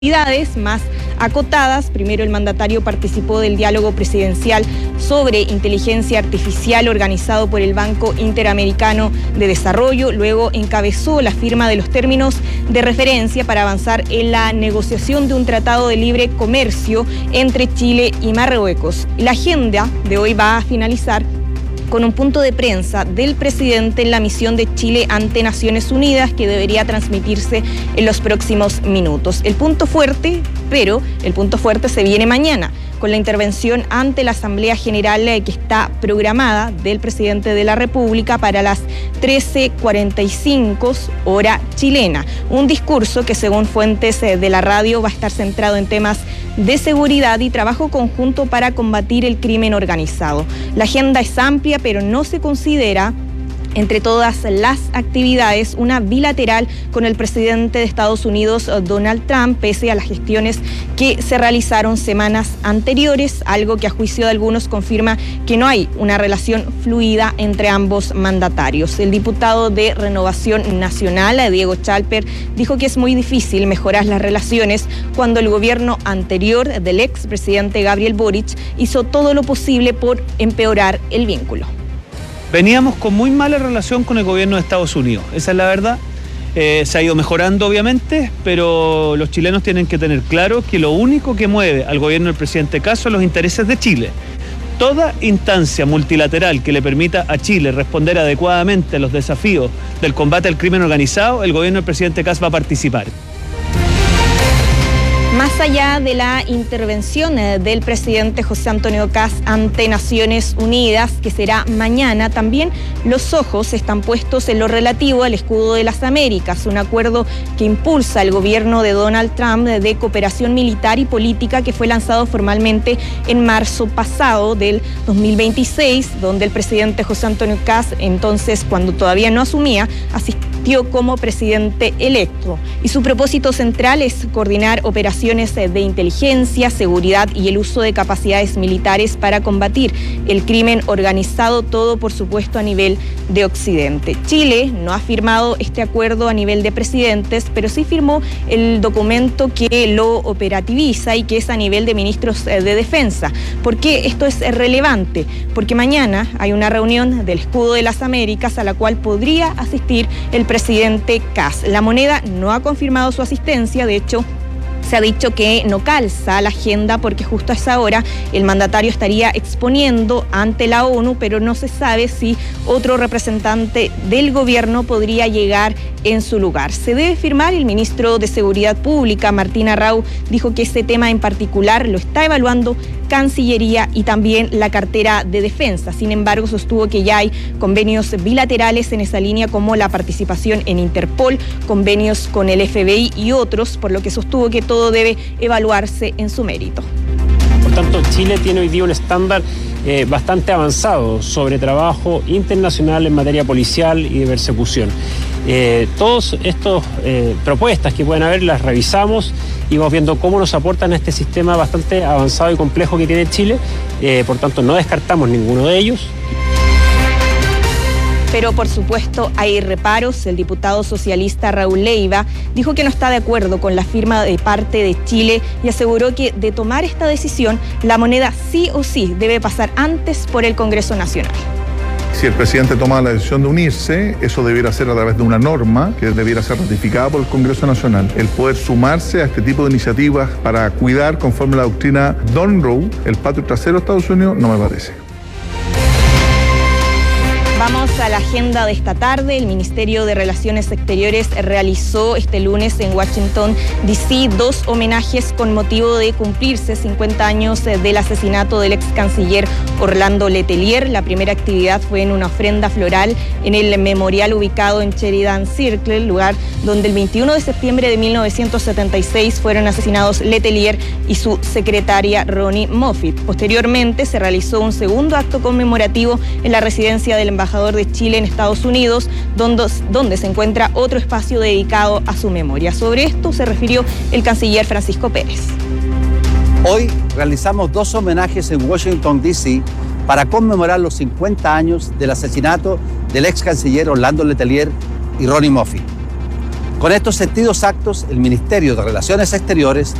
actividades más acotadas. Primero, el mandatario participó del diálogo presidencial sobre inteligencia artificial organizado por el Banco Interamericano de Desarrollo. Luego encabezó la firma de los términos de referencia para avanzar en la negociación de un tratado de libre comercio entre Chile y Marruecos. La agenda de hoy va a finalizar con un punto de prensa del presidente en la misión de Chile ante Naciones Unidas que debería transmitirse en los próximos minutos. El punto fuerte se viene mañana, con la intervención ante la Asamblea General que está programada del presidente de la República para las 13:45 hora chilena. Un discurso que, según fuentes de la radio, va a estar centrado en temas de seguridad y trabajo conjunto para combatir el crimen organizado. La agenda es amplia, pero no se considera entre todas las actividades una bilateral con el presidente de Estados Unidos, Donald Trump, pese a las gestiones que se realizaron semanas anteriores, algo que a juicio de algunos confirma que no hay una relación fluida entre ambos mandatarios. El diputado de Renovación Nacional, Diego Chalper, dijo que es muy difícil mejorar las relaciones cuando el gobierno anterior del expresidente Gabriel Boric hizo todo lo posible por empeorar el vínculo. Veníamos con muy mala relación con el gobierno de Estados Unidos, esa es la verdad. Se ha ido mejorando obviamente, pero los chilenos tienen que tener claro que lo único que mueve al gobierno del presidente Kast son los intereses de Chile. Toda instancia multilateral que le permita a Chile responder adecuadamente a los desafíos del combate al crimen organizado, el gobierno del presidente Kast va a participar. Más allá de la intervención del presidente José Antonio Kast ante Naciones Unidas, que será mañana, también los ojos están puestos en lo relativo al Escudo de las Américas, un acuerdo que impulsa el gobierno de Donald Trump de cooperación militar y política que fue lanzado formalmente en marzo pasado del 2026, donde el presidente José Antonio Kast, entonces cuando todavía no asumía, asistió como presidente electo. Y su propósito central es coordinar operaciones de inteligencia, seguridad y el uso de capacidades militares para combatir el crimen organizado, todo por supuesto a nivel de Occidente. Chile no ha firmado este acuerdo a nivel de presidentes, pero sí firmó el documento que lo operativiza y que es a nivel de ministros de defensa. ¿Por qué esto es relevante? Porque mañana hay una reunión del Escudo de las Américas a la cual podría asistir el presidente Kast. La moneda no ha confirmado su asistencia, de hecho, se ha dicho que no calza la agenda porque justo a esa hora el mandatario estaría exponiendo ante la ONU, pero no se sabe si otro representante del gobierno podría llegar en su lugar. Se debe firmar. El ministro de Seguridad Pública, Martín Arrau, dijo que ese tema en particular lo está evaluando Cancillería y también la cartera de defensa. Sin embargo, sostuvo que ya hay convenios bilaterales en esa línea, como la participación en Interpol, convenios con el FBI y otros, por lo que sostuvo que todo debe evaluarse en su mérito. Por tanto, Chile tiene hoy día un estándar bastante avanzado sobre trabajo internacional en materia policial y de persecución. Todas estas propuestas que pueden haber las revisamos y vamos viendo cómo nos aportan a este sistema bastante avanzado y complejo que tiene Chile. Por tanto, no descartamos ninguno de ellos. Pero por supuesto hay reparos. El diputado socialista Raúl Leiva dijo que no está de acuerdo con la firma de parte de Chile y aseguró que de tomar esta decisión, la moneda sí o sí debe pasar antes por el Congreso Nacional. Si el presidente toma la decisión de unirse, eso debiera ser a través de una norma que debiera ser ratificada por el Congreso Nacional. El poder sumarse a este tipo de iniciativas para cuidar, conforme a la doctrina Monroe, el patio trasero de Estados Unidos, no me parece. Vamos a la agenda de esta tarde. El Ministerio de Relaciones Exteriores realizó este lunes en Washington, D.C., 2 homenajes con motivo de cumplirse 50 años del asesinato del ex canciller Orlando Letelier. La primera actividad fue en una ofrenda floral en el memorial ubicado en Sheridan Circle, lugar donde el 21 de septiembre de 1976 fueron asesinados Letelier y su secretaria Ronnie Moffitt. Posteriormente se realizó un segundo acto conmemorativo en la residencia del embajador de Chile en Estados Unidos, donde se encuentra otro espacio dedicado a su memoria. Sobre esto se refirió el canciller Francisco Pérez. Hoy realizamos 2 homenajes en Washington, D.C. para conmemorar los 50 años del asesinato del ex canciller Orlando Letelier y Ronnie Moffitt. Con estos sentidos actos, el Ministerio de Relaciones Exteriores